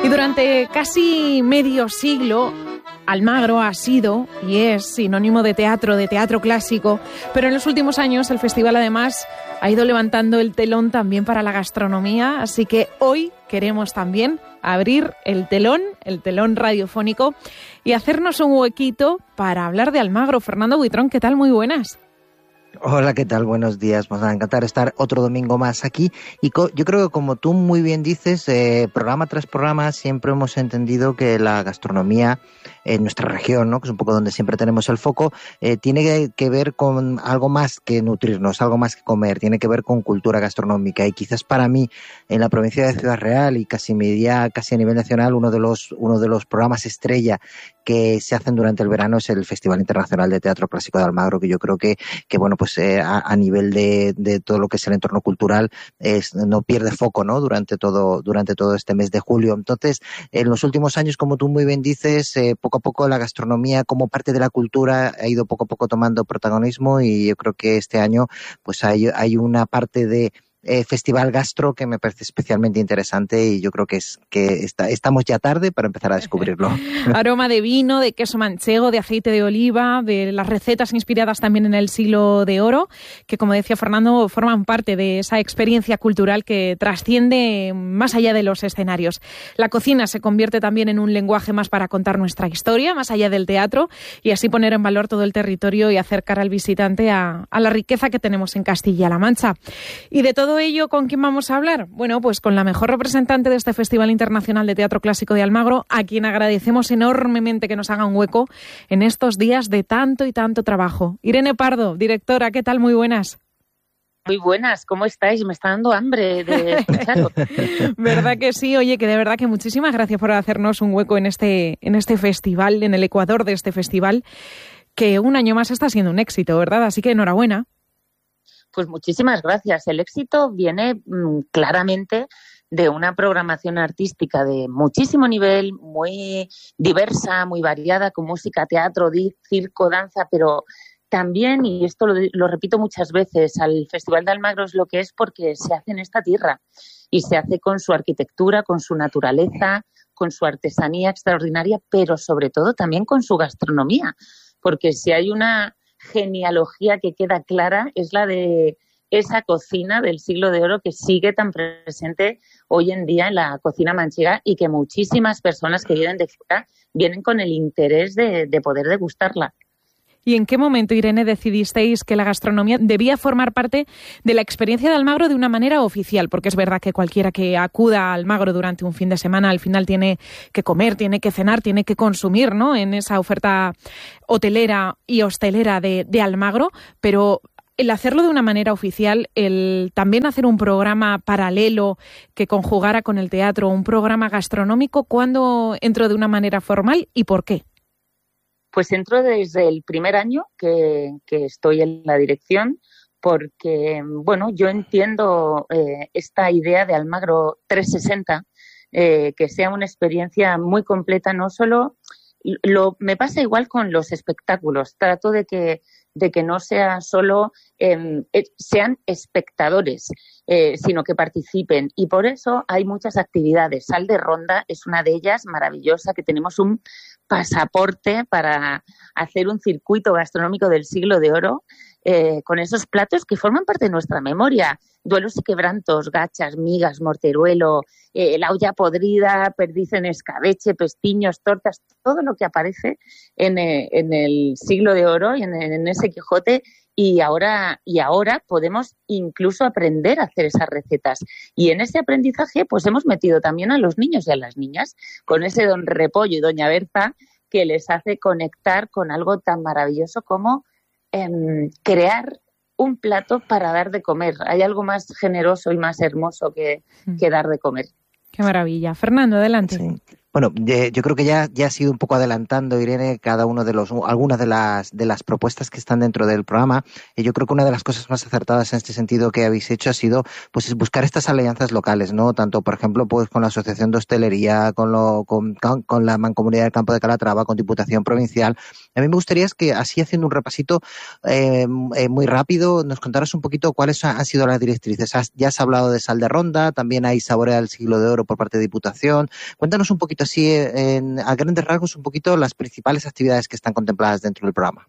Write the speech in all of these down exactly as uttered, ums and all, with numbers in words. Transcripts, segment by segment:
Durante casi medio siglo, Almagro ha sido y es sinónimo de teatro, de teatro clásico, pero en los últimos años el festival además ha ido levantando el telón también para la gastronomía, así que hoy queremos también abrir el telón, el telón radiofónico y hacernos un huequito para hablar de Almagro. Fernando Buitrón, ¿qué tal? Muy buenas. Hola, ¿qué tal? Buenos días. Nos va a encantar estar otro domingo más aquí. Y co- yo creo que, como tú muy bien dices, eh, programa tras programa siempre hemos entendido que la gastronomía en nuestra región, ¿no?, que es un poco donde siempre tenemos el foco, eh, tiene que, que ver con algo más que nutrirnos, algo más que comer, tiene que ver con cultura gastronómica. Y quizás para mí, en la provincia de Ciudad Real y casi media, casi a nivel nacional, uno de los, uno de los programas estrella que se hacen durante el verano es el Festival Internacional de Teatro Clásico de Almagro, que yo creo que, que bueno, pues eh, a, a nivel de, de todo lo que es el entorno cultural, es, no pierde foco, ¿no?, durante todo, durante todo este mes de julio. Entonces, en los últimos años, como tú muy bien dices, eh, poco a poco la gastronomía como parte de la cultura ha ido poco a poco tomando protagonismo, y yo creo que este año pues hay, hay una parte de Eh, Festival Gastro que me parece especialmente interesante, y yo creo que es que está, estamos ya tarde para empezar a descubrirlo. Aroma de vino, de queso manchego, de aceite de oliva, de las recetas inspiradas también en el siglo de oro, que, como decía Fernando, forman parte de esa experiencia cultural que trasciende más allá de los escenarios. La cocina se convierte también en un lenguaje más para contar nuestra historia, más allá del teatro, y así poner en valor todo el territorio y acercar al visitante a, a la riqueza que tenemos en Castilla-La Mancha. Y de todo Todo ello, ¿con quién vamos a hablar? Bueno, pues con la mejor representante de este Festival Internacional de Teatro Clásico de Almagro, a quien agradecemos enormemente que nos haga un hueco en estos días de tanto y tanto trabajo. Irene Pardo, directora, ¿qué tal? Muy buenas. Muy buenas, ¿cómo estáis? Me está dando hambre de escucharos. ¿Verdad que sí? Oye, que de verdad que muchísimas gracias por hacernos un hueco en este, en este festival, en el ecuador de este festival, que un año más está siendo un éxito, ¿verdad? Así que enhorabuena. Pues muchísimas gracias. El éxito viene mmm, claramente de una programación artística de muchísimo nivel, muy diversa, muy variada, con música, teatro, circo, danza, pero también, y esto lo, lo repito muchas veces, al Festival de Almagro es lo que es porque se hace en esta tierra y se hace con su arquitectura, con su naturaleza, con su artesanía extraordinaria, pero sobre todo también con su gastronomía, porque si hay una genealogía que queda clara es la de esa cocina del siglo de oro que sigue tan presente hoy en día en la cocina manchega, y que muchísimas personas que vienen de fuera vienen con el interés de, de poder degustarla. ¿Y en qué momento, Irene, decidisteis que la gastronomía debía formar parte de la experiencia de Almagro de una manera oficial? Porque es verdad que cualquiera que acuda a Almagro durante un fin de semana al final tiene que comer, tiene que cenar, tiene que consumir, ¿no?, en esa oferta hotelera y hostelera de, de Almagro, pero el hacerlo de una manera oficial, el también hacer un programa paralelo que conjugara con el teatro, un programa gastronómico, ¿cuándo entró de una manera formal y por qué? Pues entro desde el primer año que, que estoy en la dirección, porque, bueno, yo entiendo eh, esta idea de Almagro trescientos sesenta, eh, que sea una experiencia muy completa, no solo, lo, me pasa igual con los espectáculos, trato de que, de que no sea solo, eh, sean espectadores, eh, sino que participen, y por eso hay muchas actividades. Sal de Ronda es una de ellas, maravillosa, que tenemos un pasaporte para hacer un circuito gastronómico del siglo de oro, eh, con esos platos que forman parte de nuestra memoria. Duelos y quebrantos, gachas, migas, morteruelo, eh, la olla podrida, perdiz en escabeche, pestiños, tortas, todo lo que aparece en, eh, en el siglo de oro y en, en ese Quijote. Y ahora, y ahora podemos incluso aprender a hacer esas recetas. Y en ese aprendizaje pues hemos metido también a los niños y a las niñas con ese don Repollo y doña Berza, que les hace conectar con algo tan maravilloso como eh, crear un plato para dar de comer. Hay algo más generoso y más hermoso que, que dar de comer. Qué maravilla. Fernando, adelante. Sí. Bueno, yo creo que ya, ya ha sido un poco adelantando, Irene, cada uno de los, algunas de las, de las propuestas que están dentro del programa. Y yo creo que una de las cosas más acertadas en este sentido que habéis hecho ha sido, pues, es buscar estas alianzas locales, ¿no? Tanto, por ejemplo, pues, con la Asociación de Hostelería, con lo, con, con la Mancomunidad del Campo de Calatrava, con Diputación Provincial. A mí me gustaría es que, así haciendo un repasito eh, eh, muy rápido, nos contaras un poquito cuáles han sido las directrices. Has, ya has hablado de Sal de Ronda, también hay Saborea el Siglo de Oro por parte de Diputación. Cuéntanos un poquito así, en, a grandes rasgos, un poquito las principales actividades que están contempladas dentro del programa.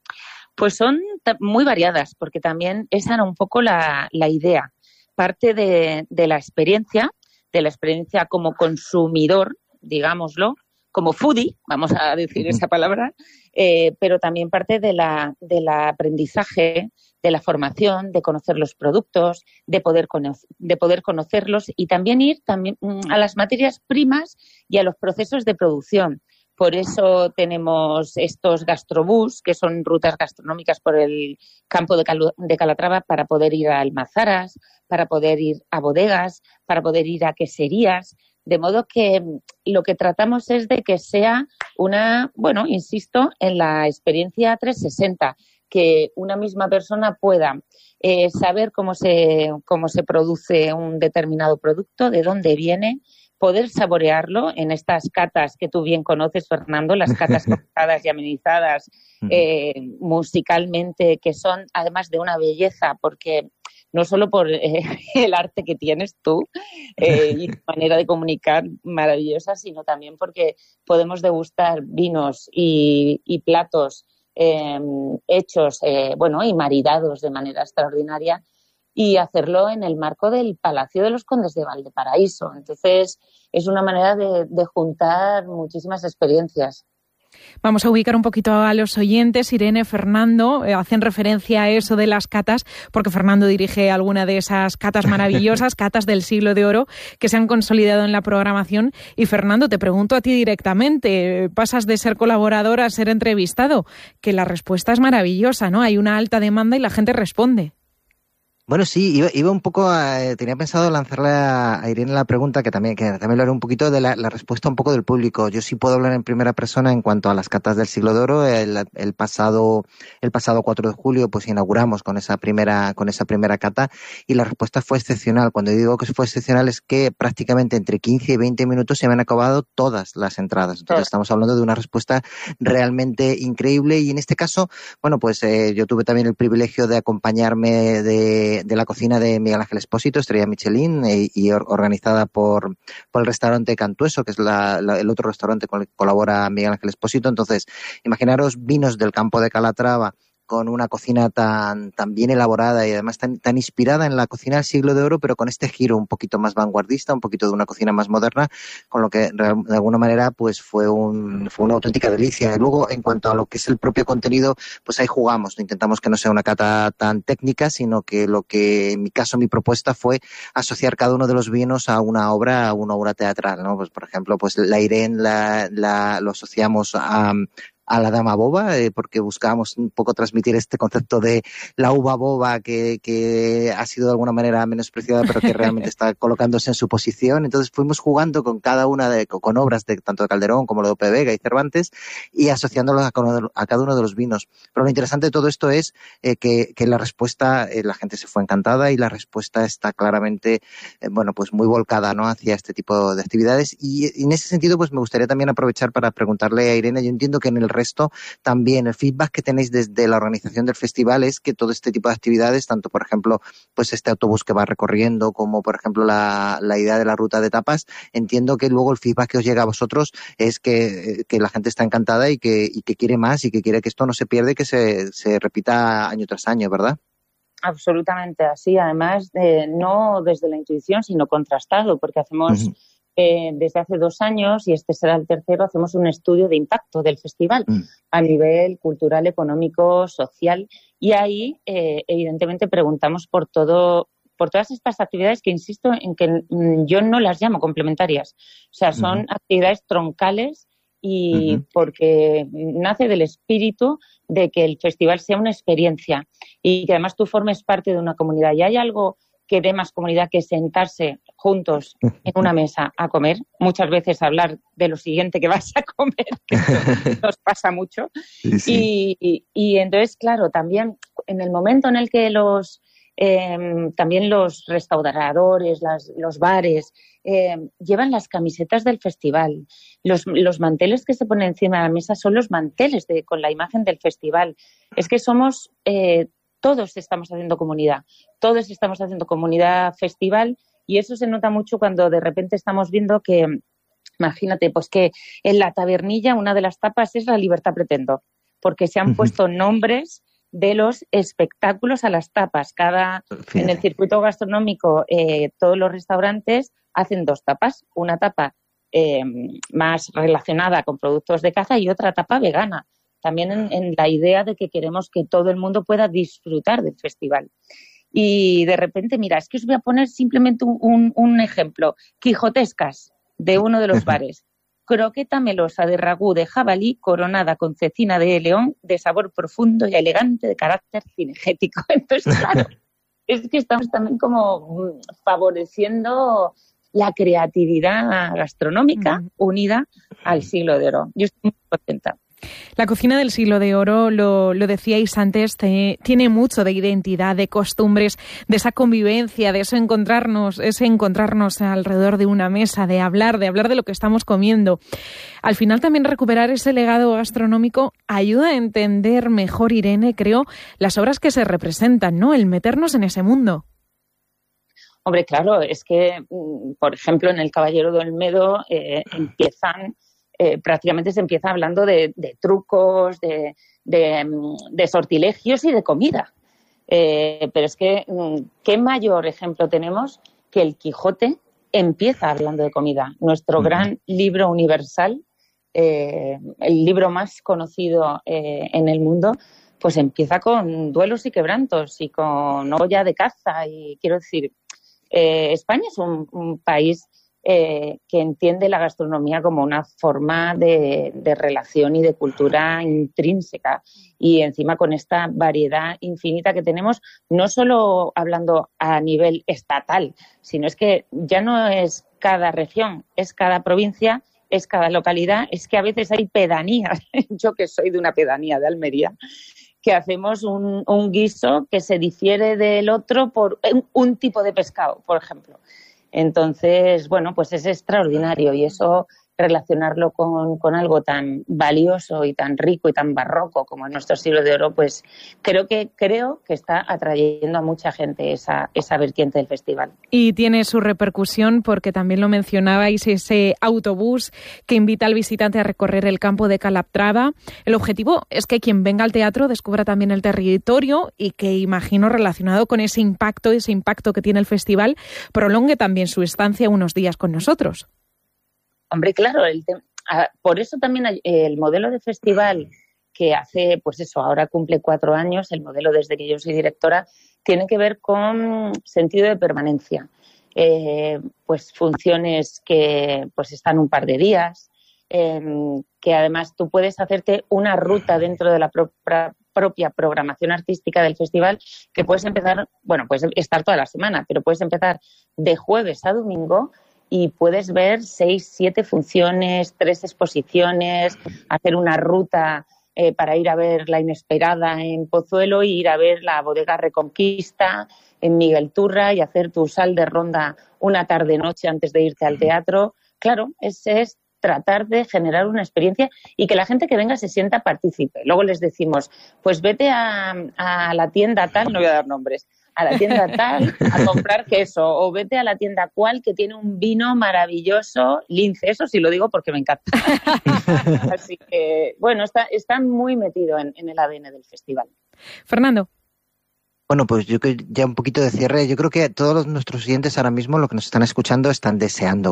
Pues son muy variadas, porque también esa era un poco la, la idea. Parte de, de la experiencia, de la experiencia como consumidor, digámoslo, como foodie, vamos a decir esa palabra, eh, pero también parte de la, del aprendizaje, de la formación, de conocer los productos, de poder, cono- de poder conocerlos y también ir también a las materias primas y a los procesos de producción. Por eso tenemos estos gastrobús, que son rutas gastronómicas por el campo de, Cal- de Calatrava para poder ir a almazaras, para poder ir a bodegas, para poder ir a queserías. De modo que lo que tratamos es de que sea una, bueno, insisto, en la experiencia trescientos sesenta, que una misma persona pueda eh, saber cómo se, cómo se produce un determinado producto, de dónde viene, poder saborearlo en estas catas que tú bien conoces, Fernando, las catas cortadas y amenizadas eh, musicalmente, que son además de una belleza, porque no solo por eh, el arte que tienes tú eh, y tu manera de comunicar maravillosa, sino también porque podemos degustar vinos y, y platos eh, hechos, eh, bueno, y maridados de manera extraordinaria, y hacerlo en el marco del Palacio de los Condes de Valdeparaíso. Entonces, es una manera de, de juntar muchísimas experiencias. Vamos a ubicar un poquito a los oyentes. Irene, Fernando, eh, hacen referencia a eso de las catas, porque Fernando dirige alguna de esas catas maravillosas, catas del Siglo de Oro, que se han consolidado en la programación. Y Fernando, te pregunto a ti directamente, pasas de ser colaborador a ser entrevistado, que la respuesta es maravillosa, ¿no? Hay una alta demanda y la gente responde. Bueno, sí, iba, iba un poco a, eh, tenía pensado lanzarle a, a Irene la pregunta, que también, que también lo haré un poquito de la, la respuesta un poco del público. Yo sí puedo hablar en primera persona en cuanto a las catas del Siglo de Oro. El, el pasado, el pasado cuatro de julio, pues inauguramos con esa primera, con esa primera cata, y la respuesta fue excepcional. Cuando digo que fue excepcional es que prácticamente entre quince y veinte minutos se me han acabado todas las entradas. Entonces estamos hablando de una respuesta realmente increíble, y en este caso, bueno, pues eh, yo tuve también el privilegio de acompañarme de de la cocina de Miguel Ángel Expósito, estrella Michelin, y, y organizada por, por el restaurante Cantueso, que es la, la, el otro restaurante con el que colabora Miguel Ángel Expósito. Entonces, imaginaros vinos del campo de Calatrava, con una cocina tan, tan bien elaborada y además tan, tan inspirada en la cocina del Siglo de Oro, pero con este giro un poquito más vanguardista, un poquito de una cocina más moderna, con lo que de alguna manera pues fue un fue una auténtica delicia. Y luego, en cuanto a lo que es el propio contenido, pues ahí jugamos, no intentamos que no sea una cata tan técnica, sino que lo que en mi caso, mi propuesta fue asociar cada uno de los vinos a una obra, a una obra teatral, ¿no? Pues por ejemplo, pues la Irene la, la, lo asociamos a a la dama boba, eh, porque buscábamos un poco transmitir este concepto de la uva boba que, que ha sido de alguna manera menospreciada, pero que realmente está colocándose en su posición. Entonces fuimos jugando con cada una de, con obras de tanto de Calderón como de Lope Vega y Cervantes, y asociándolos a, a cada uno de los vinos. Pero lo interesante de todo esto es eh, que, que la respuesta, eh, la gente se fue encantada, y la respuesta está claramente, eh, bueno, pues muy volcada, ¿no?, hacia este tipo de actividades. Y, y en ese sentido, pues me gustaría también aprovechar para preguntarle a Irene. Yo entiendo que en el resto también el feedback que tenéis desde la organización del festival es que todo este tipo de actividades, tanto por ejemplo pues este autobús que va recorriendo, como por ejemplo la, la idea de la ruta de tapas, entiendo que luego el feedback que os llega a vosotros es que, que la gente está encantada y que, y que quiere más, y que quiere que esto no se pierda y que se, se repita año tras año, ¿verdad? Absolutamente así. Además, eh, no desde la intuición, sino contrastado, porque hacemos... Uh-huh. Eh, desde hace dos años, y este será el tercero, hacemos un estudio de impacto del festival mm. a nivel cultural, económico, social, y ahí eh, evidentemente preguntamos por todo, por todas estas actividades que insisto en que mm, yo no las llamo complementarias, o sea, son mm. actividades troncales, y mm-hmm. porque nace del espíritu de que el festival sea una experiencia y que además tú formes parte de una comunidad. Y hay algo que dé más comunidad que sentarse juntos en una mesa a comer. Muchas veces hablar de lo siguiente que vas a comer, que nos pasa mucho. Sí, sí. Y, y, y entonces, claro, también en el momento en el que los eh, también los restauradores, las, los bares, eh, llevan las camisetas del festival. Los, los manteles que se ponen encima de la mesa son los manteles de, con la imagen del festival. Es que somos... Eh, Todos estamos haciendo comunidad, todos estamos haciendo comunidad festival y eso se nota mucho cuando de repente estamos viendo que, imagínate, pues que en la tabernilla una de las tapas es La Libertad Pretendo, porque se han puesto nombres de los espectáculos a las tapas. Cada en el circuito gastronómico eh, todos los restaurantes hacen dos tapas, una tapa eh, más relacionada con productos de caza y otra tapa vegana. También en, en la idea de que queremos que todo el mundo pueda disfrutar del festival. Y de repente, mira, es que os voy a poner simplemente un, un, un ejemplo. Quijotescas de uno de los bares. Croqueta melosa de ragú de jabalí coronada con cecina de león de sabor profundo y elegante de carácter cinegético. Entonces, claro, es que estamos también como favoreciendo la creatividad gastronómica unida al siglo de oro. Yo estoy muy contenta. La cocina del siglo de oro, lo, lo decíais antes, te, tiene mucho de identidad, de costumbres, de esa convivencia, de eso encontrarnos, ese encontrarnos alrededor de una mesa, de hablar, de hablar de lo que estamos comiendo. Al final también recuperar ese legado gastronómico ayuda a entender mejor, Irene, creo, las obras que se representan, ¿no? El meternos en ese mundo. Hombre, claro, es que, por ejemplo, en El Caballero de Olmedo eh, empiezan... Eh, prácticamente se empieza hablando de, de trucos, de, de, de sortilegios y de comida. Eh, pero es que, ¿qué mayor ejemplo tenemos que El Quijote empieza hablando de comida? Nuestro uh-huh. gran libro universal, eh, el libro más conocido eh, en el mundo, pues empieza con duelos y quebrantos y con olla de caza. Y quiero decir, eh, España es un, un país... Eh, que entiende la gastronomía como una forma de, de relación y de cultura intrínseca y encima con esta variedad infinita que tenemos, no solo hablando a nivel estatal, sino es que ya no es cada región, es cada provincia, es cada localidad, es que a veces hay pedanías, yo que soy de una pedanía de Almería, que hacemos un, un guiso que se difiere del otro por un, un tipo de pescado, por ejemplo. Entonces, bueno, pues es extraordinario y eso relacionarlo con, con algo tan valioso y tan rico y tan barroco como es nuestro siglo de oro, pues creo que creo que está atrayendo a mucha gente esa, esa vertiente del festival. Y tiene su repercusión porque también lo mencionabais, ese autobús que invita al visitante a recorrer el campo de Calatrava. El objetivo es que quien venga al teatro descubra también el territorio y que, imagino, relacionado con ese impacto, ese impacto que tiene el festival, prolongue también su estancia unos días con nosotros. Hombre, claro, el te- por eso también hay, el modelo de festival que hace, pues eso, ahora cumple cuatro años, el modelo desde que yo soy directora, tiene que ver con sentido de permanencia. Eh, pues funciones que pues están un par de días, eh, que además tú puedes hacerte una ruta dentro de la propia, propia programación artística del festival, que puedes empezar, bueno, puedes estar toda la semana, pero puedes empezar de jueves a domingo y puedes ver seis, siete funciones, tres exposiciones, hacer una ruta eh, para ir a ver La Inesperada en Pozuelo y ir a ver la Bodega Reconquista en Miguel Turra y hacer tu sal de ronda una tarde-noche antes de irte al teatro. Claro, ese es tratar de generar una experiencia y que la gente que venga se sienta partícipe. Luego les decimos, pues vete a, a la tienda tal, no voy a dar nombres, a la tienda tal a comprar queso, o vete a la tienda cual que tiene un vino maravilloso, Lince, eso sí lo digo porque me encanta. Así que, bueno, está, está muy metido en, en el A D N del festival. Fernando. Bueno, pues yo que ya un poquito de cierre, yo creo que todos nuestros oyentes ahora mismo, lo que nos están escuchando, están deseando